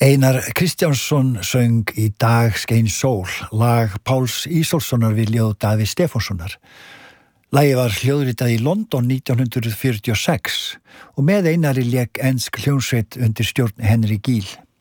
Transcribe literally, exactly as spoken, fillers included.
Einar Kristjánsson söng Í dag skein sól, lag Páls Ísólfssonar við ljóð Davíðs Stefánssonar. Lagið var hljóðritað í London nítján hundrað fjörutíu og sex og með Einari lék ensk hljómsveit undir stjórn Henry Gill.